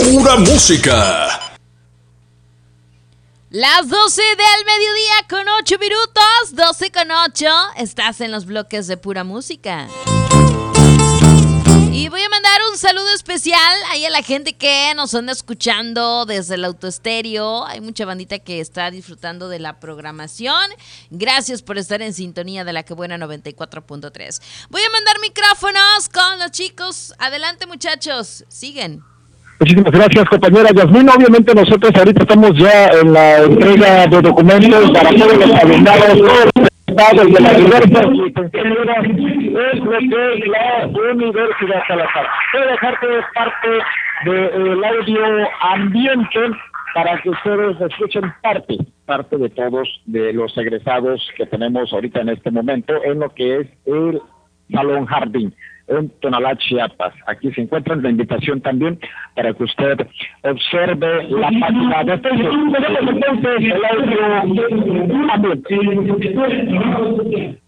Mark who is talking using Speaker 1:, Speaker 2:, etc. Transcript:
Speaker 1: Pura música.
Speaker 2: Las 12 del mediodía con 8 minutos, 12 con 8, estás en los bloques de Pura Música. Y voy a mandar un saludo especial ahí a la gente que nos anda escuchando desde el autoestéreo. Hay mucha bandita que está disfrutando de la programación. Gracias por estar en sintonía de La Que Buena 94.3. Voy a mandar micrófonos con los chicos. Adelante, muchachos, siguen.
Speaker 3: Muchísimas gracias, compañera Yasmín. Obviamente nosotros ahorita estamos ya en la entrega de documentos para todos los alumnados, de las diversas licenciaturas, es lo que es la Universidad Salazar. Voy a dejarte parte del audio ambiente para que ustedes escuchen parte de todos de los egresados que tenemos ahorita en este momento en lo que es el Salón Jardín en Tonalá, Chiapas. Aquí se encuentra la invitación también para que usted observe la página de Facebook. Tenemos entonces el audio ambiente.